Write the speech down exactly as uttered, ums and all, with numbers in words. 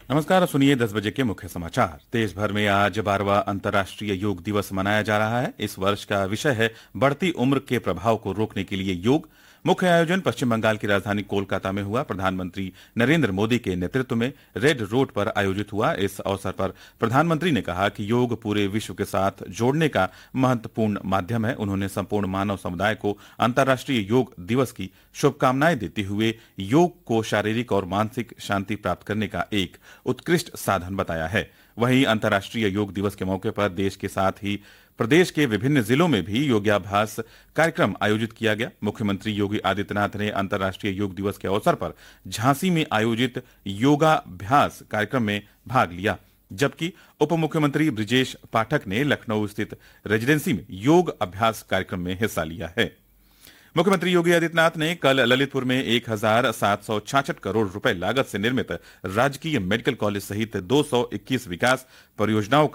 नमस्कार, सुनिए दस बजे के मुख्य समाचार। देश भर में आज बारहवां अंतर्राष्ट्रीय योग दिवस मनाया जा रहा है। इस वर्ष का विषय है बढ़ती उम्र के प्रभाव को रोकने के लिए योग। मुख्य आयोजन पश्चिम बंगाल की राजधानी कोलकाता में हुआ। प्रधानमंत्री नरेंद्र मोदी के नेतृत्व में रेड रोड पर आयोजित हुआ। इस अवसर पर प्रधानमंत्री ने कहा कि योग पूरे विश्व के साथ जोड़ने का महत्वपूर्ण माध्यम है। उन्होंने संपूर्ण मानव समुदाय को अंतर्राष्ट्रीय योग दिवस की शुभकामनाएं देते हुए योग को शारीरिक और मानसिक शांति प्राप्त करने का एक उत्कृष्ट साधन बताया है। वहीं अंतर्राष्ट्रीय योग दिवस के मौके पर देश के साथ ही प्रदेश के विभिन्न जिलों में भी योगाभ्यास कार्यक्रम आयोजित किया गया। मुख्यमंत्री योगी आदित्यनाथ ने अंतर्राष्ट्रीय योग दिवस के अवसर पर झांसी में आयोजित योगाभ्यास कार्यक्रम में भाग लिया, जबकि उप मुख्यमंत्री ब्रिजेश पाठक ने लखनऊ स्थित रेजिडेंसी में योग अभ्यास कार्यक्रम में हिस्सा लिया है। मुख्यमंत्री योगी आदित्यनाथ ने कल ललितपुर में एक हजार सात सौ छाछठ करोड़ रुपए लागत से निर्मित राजकीय मेडिकल कॉलेज सहित दो सौ इक्कीस विकास परियोजनाओं